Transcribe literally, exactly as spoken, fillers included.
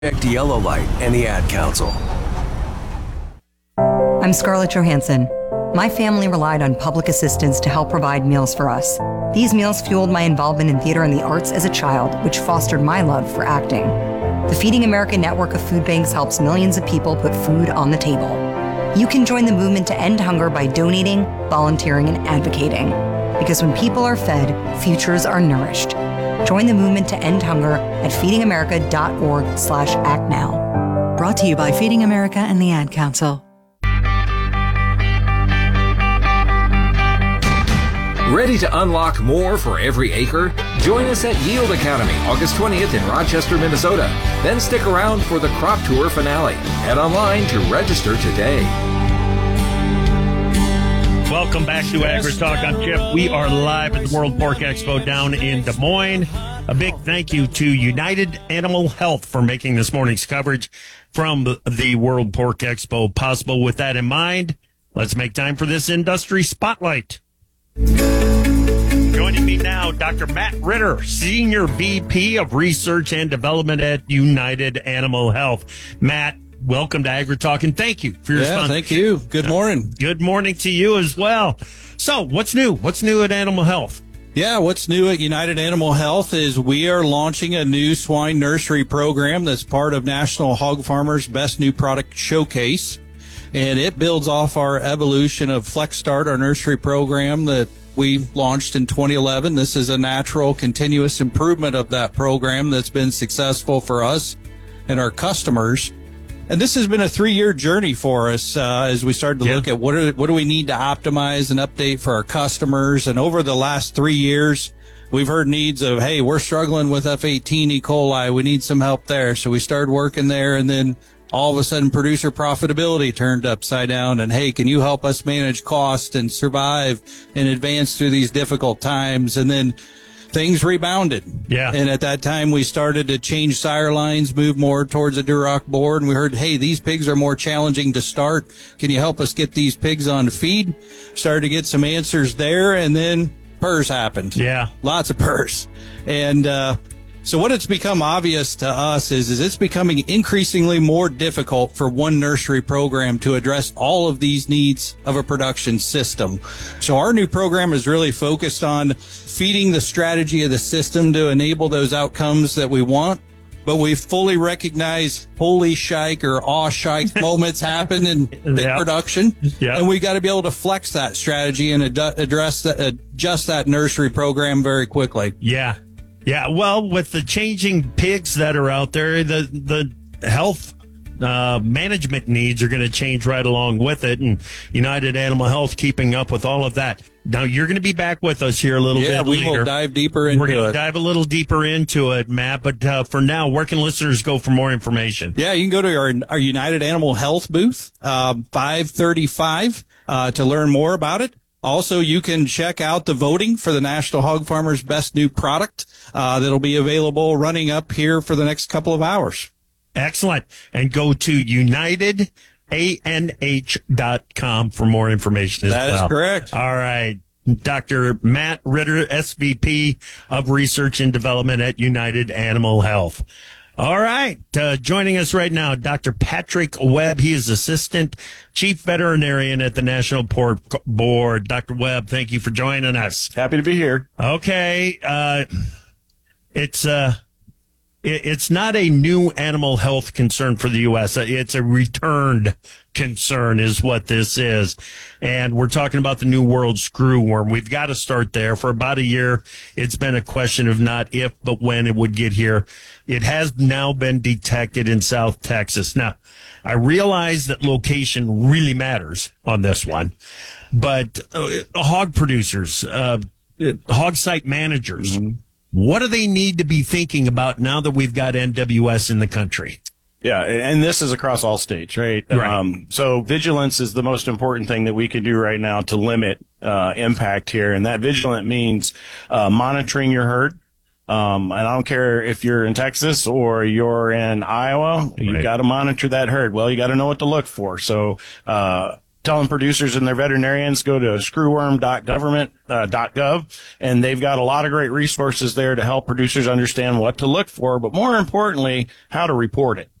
Yellow Light and the Ad Council. I'm Scarlett Johansson. My family relied on public assistance to help provide meals for us. These meals fueled my involvement in theater and the arts as a child, which fostered my love for acting. The Feeding America network of food banks helps millions of people put food on the table. You can join the movement to end hunger by donating, volunteering, and advocating. Because when people are fed, futures are nourished. Join the movement to end hunger at feedingamerica.org slash act now. Brought to you by Feeding America and the Ad Council. Ready to unlock more for every acre? Join us at Yield Academy, August twentieth in Rochester, Minnesota. Then stick around for the crop tour finale. Head online to register today. Welcome back to AgriTalk. I'm Jeff. We are live at the World Pork Expo down in Des Moines. A big thank you to United Animal Health for making this morning's coverage from the World Pork Expo possible. With that in mind, let's make time for this industry spotlight. Joining me now, Doctor Matt Ritter, Senior V P of Research and Development at United Animal Health. Matt, welcome to AgriTalk, and thank you for your yeah, sponsorship. Thank you. Good morning. Good morning to you as well. So, what's new? What's new at Animal Health? Yeah, what's new at United Animal Health is we are launching a new swine nursery program that's part of National Hog Farmers Best New Product Showcase. And it builds off our evolution of Flex Start, our nursery program that we launched in twenty eleven. This is a natural, continuous improvement of that program that's been successful for us and our customers. And this has been a three-year journey for us uh, as we started to yeah. look at what, are, what do we need to optimize and update for our customers. And over the last three years, we've heard needs of, hey, we're struggling with F eighteen E. coli. We need some help there. So we started working there, and then all of a sudden producer profitability turned upside down, and hey, can you help us manage cost and survive and advance through these difficult times? And then things rebounded. Yeah. And at that time we started to change sire lines, move more towards a Duroc board, and we heard, hey, these pigs are more challenging to start. Can you help us get these pigs on feed? Started to get some answers there, and then P R R S happened. Yeah. Lots of P R R S. And, uh, So what it's become obvious to us is, is it's becoming increasingly more difficult for one nursery program to address all of these needs of a production system. So our new program is really focused on feeding the strategy of the system to enable those outcomes that we want. But we fully recognize holy shike or aw shike moments happen in big yep. production. Yep. And we got to be able to flex that strategy and ad- address that, adjust that nursery program very quickly. Yeah. Yeah, well, with the changing pigs that are out there, the the health uh, management needs are going to change right along with it, and United Animal Health keeping up with all of that. Now, you're going to be back with us here a little yeah, bit we later. will dive deeper into We're going it. to dive a little deeper into it, Matt, but uh, for now, where can listeners go for more information? Yeah, you can go to our, our United Animal Health booth, uh, five thirty-five, uh, to learn more about it. Also, you can check out the voting for the National Hog Farmers Best New Product uh, that'll be available running up here for the next couple of hours. Excellent. And go to united a n h dot com for more information as that well. That is correct. All right. Doctor Matt Ritter, S V P of Research and Development at United Animal Health. All right. Uh, joining us right now, Doctor Patrick Webb. He is Assistant Chief Veterinarian at the National Pork Board. Doctor Webb, thank you for joining us. Happy to be here. Okay. Uh, it's uh, it, it's not a new animal health concern for the U S. It's a returned concern is what this is. And we're talking about the New World screwworm. We've got to start there. For about a year, it's been a question of not if, but when it would get here. It has now been detected in South Texas. Now, I realize that location really matters on this one, but uh, hog producers, uh, hog site managers, mm-hmm. what do they need to be thinking about now that we've got N W S in the country? Yeah, and this is across all states, right? Right. Um, so vigilance is the most important thing that we can do right now to limit uh, impact here, and that vigilant means uh, monitoring your herd. Um, and I don't care if you're in Texas or you're in Iowa, you right. got to monitor that herd. Well, you got to know what to look for. So, uh, telling producers and their veterinarians go to screwworm dot government dot gov, and they've got a lot of great resources there to help producers understand what to look for, but more importantly, how to report it.